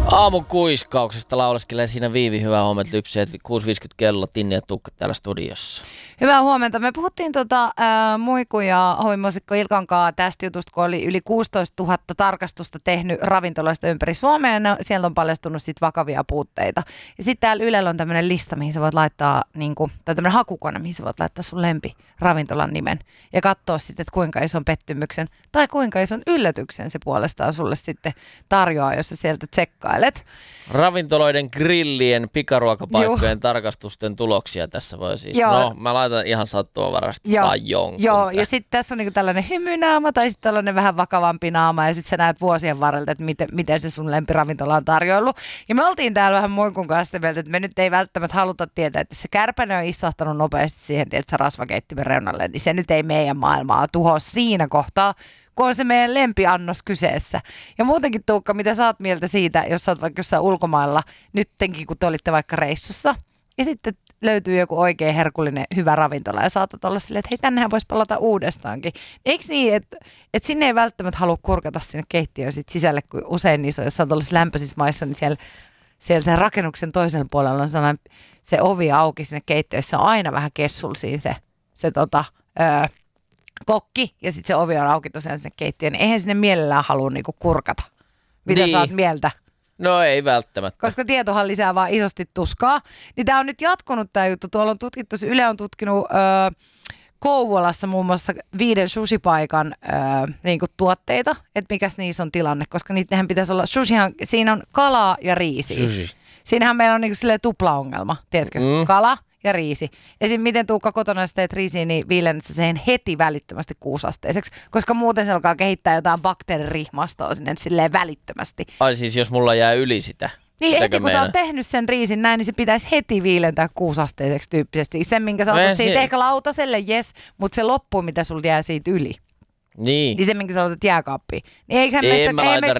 Aamukuiskauksesta lauleskelee siinä Viivi. Hyvää huomenta, lypseet 6.50 kello, Tinni ja Tuukka täällä studiossa. Hyvää huomenta. Me puhuttiin Muikun ja hovimuusikko Ilkan kanssa tästä jutusta, kun oli yli 16 000 tarkastusta tehnyt ravintoloista ympäri Suomea, ja sieltä on paljastunut sit vakavia puutteita. Ja sitten täällä Ylellä on tämmöinen lista, mihin sä voit laittaa, tai tämmöinen hakukone, mihin sä voit laittaa sun lempiravintolan nimen ja katsoa sitten, että kuinka ison pettymyksen tai kuinka ison yllätyksen se puolestaan sulle sitten tarjoaa, jos sä sieltä tsekkailet. Ravintoloiden, grillien, pikaruokapaikkojen tarkastusten tuloksia tässä voi siis. Joo. No, mä laitan ihan sattumanvaraisesti vaan jonkun. Joo, ja sitten tässä on niinku tällainen hymynaama tai sitten tällainen vähän vakavampi naama, ja sitten sä näet vuosien varrelta, että miten se sun lempiravintola on tarjoillut. Ja me oltiin täällä vähän Muikun kanssa mieltä, että me nyt ei välttämättä haluta tietää, että jos se kärpänen on istahtanut nopeasti siihen, että rasvakeittimen reunalle, niin se nyt ei meidän maailmaa tuhoa siinä kohtaa, kun on se meidän lempiannos kyseessä. Ja muutenkin, Tuukka, mitä sä oot mieltä siitä, jos sä oot vaikka jossain ulkomailla, nyttenkin kun te olitte vaikka reissussa, ja sitten löytyy joku oikein herkullinen hyvä ravintola, ja saatat olla silleen, että hei, tännehän voisi palata uudestaankin. Eikö niin, että sinne ei välttämättä halua kurkata sinne keittiöön sit sisälle, kun usein niissä on, jos sä oot ollut lämpöisissä maissa, niin siellä sen rakennuksen toisella puolella on sellainen, se ovi auki sinne keittiössä, on aina vähän kessul siinä se kokki, ja sitten se ovi on auki tosiaan sinne keittiöön, niin eihän sinne mielellään halua niinku kurkata. Mitä sä oot mieltä? No ei välttämättä. Koska tietohan lisää vaan isosti tuskaa. Niin tää on nyt jatkunut tää juttu. Tuolla on tutkittu, Yle on tutkinut Kouvolassa muun muassa 5 sushi-paikan niinku tuotteita, että mikäs niissä on tilanne, koska niitähän pitäisi olla, sushihan, siinä on kalaa ja riisiä. Sushi. Siinähän meillä on niinku silleen tuplaongelma, tiedätkö? Kala ja riisi. Esim. Miten Tuukka kotona sä teet riisiä, niin viilennät sä sen heti välittömästi 6-asteiseksi, koska muuten se alkaa kehittää jotain bakteeririhmastoa sinne silleen välittömästi. Ai siis jos mulla jää yli sitä. Niin heti kun sä oot tehnyt sen riisin näin, niin se pitäisi heti viilentää 6-asteiseksi tyyppisesti. Sen minkä sä otat siitä ehkä lautaselle, jes, mutta se loppu, mitä sulla jää siitä yli. Niin se, minkä sä otat jääkaappiin. Niin en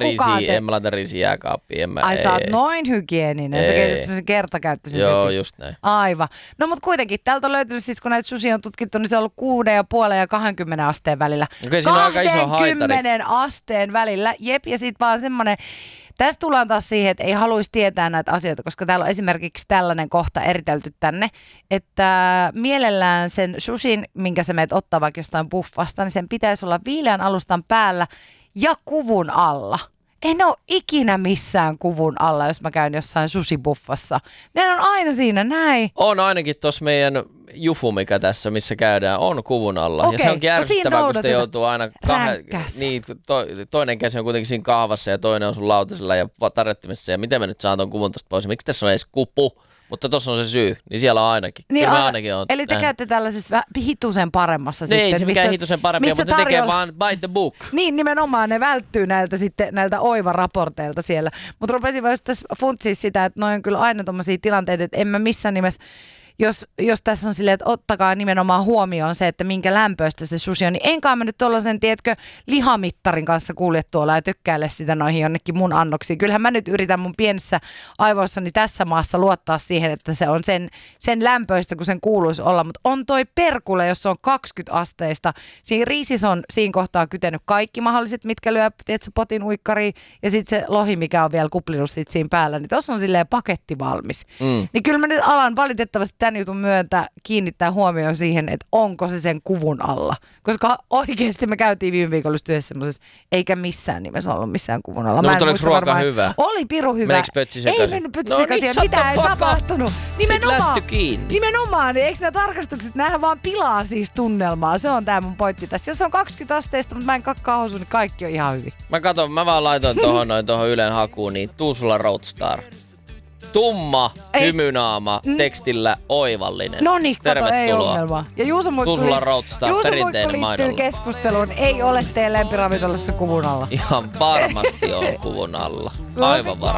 mä laita riisiä jääkaappiin. Ai sä oot noin hygieninen. Sä keität semmoisen kertakäyttöisen setin. Joo, just näin. Aivan. No mut kuitenkin, täältä on löytynyt siis, kun näitä susia on tutkittu, niin se on ollut 6,5 ja 20 asteen välillä. Okei, siinä on aika iso haitari. 20 asteen välillä, jep, ja sit vaan semmonen. Tässä tullaan taas siihen, että ei haluaisi tietää näitä asioita, koska täällä on esimerkiksi tällainen kohta eritelty tänne, että mielellään sen sushin, minkä sä meet ottaa vaikka jostain buffasta, niin sen pitäisi olla viileän alustan päällä ja kuvun alla. En ole ikinä missään kuvun alla, jos mä käyn jossain sushi-buffassa. Ne on aina siinä, näin. On ainakin tuossa meidän Jufu, mikä tässä, missä käydään, on kuvun alla. Okei, ja se on järsyttävää, kun sitä joutuu aina niin, toinen käsi on kuitenkin siinä kahvassa ja toinen on sun lautasella ja tarjottimessa. Ja miten mä nyt saan ton kuvun tosta pois? Miksi tässä on edes kupu? Mutta tossa on se syy, niin siellä on ainakin. Niin, mä ainakin on. Eli te käytte tällaisessa hitusen paremmassa sitten. Ei se mikään hitusen parempia, mutta ne tekee vaan by the book. Niin, nimenomaan ne välttyy näiltä oiva-raporteilta siellä. Mutta rupesin vaan tässä funtsiin sitä, että noin on kyllä aina tommosia tilanteita, että en mä missään nimessä, jos tässä on silleen, että ottakaa nimenomaan huomioon se, että minkä lämpöistä se sushi on, niin enkaan mä nyt tuollaisen, tiedätkö, lihamittarin kanssa kulje tuolla ja tökkäile sitä noihin jonnekin mun annoksiin. Kyllähän mä nyt yritän mun pienessä aivoissani tässä maassa luottaa siihen, että se on sen lämpöistä, kun sen kuuluisi olla, mutta on toi perkule, jos se on 20 asteista. Siinä riisissä on siinä kohtaa kytenyt kaikki mahdolliset, mitkä lyö, tiedätkö, potin uikkariin, ja sitten se lohi, mikä on vielä kuplinut sit siinä päällä, niin tuossa on silleen paketti valmis. Niin kyllä mä nyt alan valitettavasti tämän jutun myöntä kiinnittää huomioon siihen, että onko se sen kuvun alla. Koska oikeasti me käytiin viime viikolla yhdessä semmoisessa, eikä missään nimessä ollut missään kuvun alla. No, mutta oliko ruoka hyvä? Oli piru hyvä. Meneekö pötsi sekaisin? Ei mennyt pötsi sekaisin. Mitä ei tapahtunut? Nimenomaan. Niin eikö nämä tarkastukset, näähän vaan pilaa siis tunnelmaa. Se on tää mun pointti tässä. Jos on 20 asteista, mutta mä en kakkaa housuun, niin kaikki on ihan hyvin. Mä vaan laitoin tohon Ylen hakuun, niin Tuusula Roadstar. Tumma, hymynaama, tekstillä oivallinen. Noniin, kato, ei ongelma. Ja Juuso Muikku perinteinen liittyy keskusteluun. Ei ole teidän lempiravintolassa kuvun alla. Ihan varmasti on kuvun alla. Aivan varmasti.